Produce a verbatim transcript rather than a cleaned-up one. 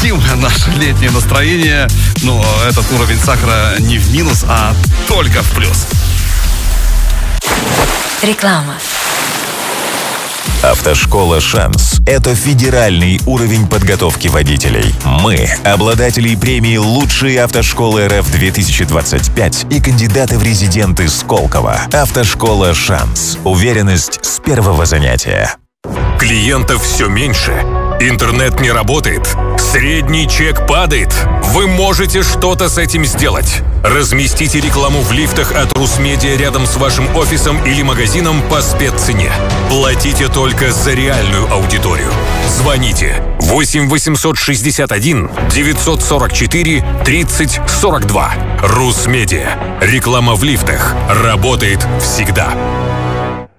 подтвердим наше летнее настроение. Но этот уровень сахара не в минус, а только в плюс. Реклама. Автошкола «Шанс» — это федеральный уровень подготовки водителей. Мы — обладатели премии «Лучшие автошколы РФ две тысячи двадцать пять» и кандидаты в резиденты Сколково. Автошкола «Шанс». Уверенность с первого занятия. Клиентов все меньше. Интернет не работает. Средний чек падает. Вы можете что-то с этим сделать. Разместите рекламу в лифтах от Русмедиа рядом с вашим офисом или магазином по спеццене. Платите только за реальную аудиторию. Звоните восемь восемьсот шестьдесят один девятьсот сорок четыре тридцать сорок два. Русмедиа. Реклама в лифтах работает всегда.